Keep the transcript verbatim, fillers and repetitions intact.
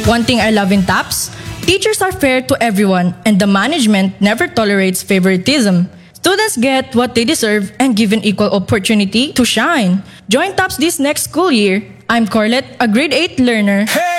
One thing I love in TAPS, teachers are fair to everyone and the management never tolerates favoritism. Students get what they deserve and given equal opportunity to shine. Join TAPS this next school year. I'm Corlette, a grade eight learner. Hey!